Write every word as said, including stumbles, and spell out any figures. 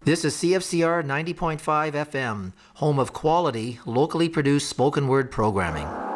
This is C F C R ninety point five F M, home of quality, locally produced spoken word programming.